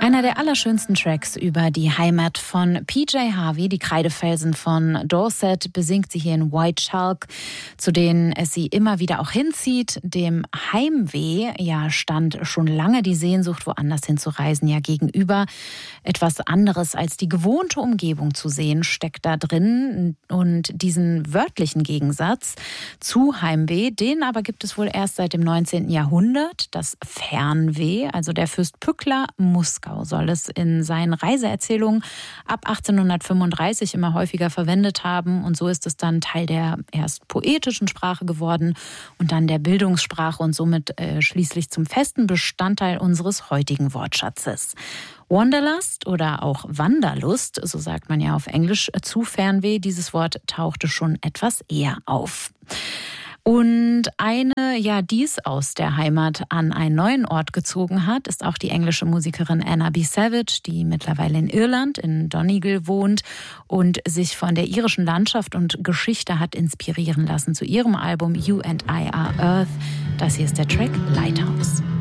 Einer der allerschönsten Tracks über die Heimat von PJ Harvey, die Kreidefelsen von Dorset, besingt sie hier in White Chalk, zu denen es sie immer wieder auch hinzieht. Dem Heimweh stand schon lange die Sehnsucht, woanders hinzureisen, gegenüber. Etwas anderes als die gewohnte Umgebung zu sehen, steckt da drin. Und diesen wörtlichen Gegensatz zu Heimweh, den aber gibt es wohl erst seit dem 19. Jahrhundert. Das Fernweh, also der Fürst Pückler Muskau soll es in seinen Reiseerzählungen ab 1835 immer häufiger verwendet haben. Und so ist es dann Teil der erst poetischen Sprache geworden und dann der Bildungssprache und somit schließlich zum festen Bestandteil unseres heutigen Wortschatzes. Wanderlust oder auch Wanderlust, so sagt man ja auf Englisch zu Fernweh, dieses Wort tauchte schon etwas eher auf. Und eine, die es aus der Heimat an einen neuen Ort gezogen hat, ist auch die englische Musikerin Anna B. Savage, die mittlerweile in Irland, in Donegal wohnt und sich von der irischen Landschaft und Geschichte hat inspirieren lassen zu ihrem Album You and I Are Earth. Das hier ist der Track Lighthouse.